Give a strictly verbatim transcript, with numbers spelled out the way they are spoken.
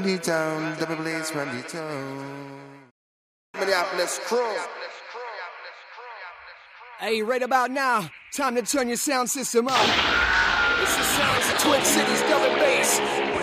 the town, double blaze from the town. Minneapolis crew. Hey, right about now, time to turn your sound system up. It's the sounds of Twin Cities double bass.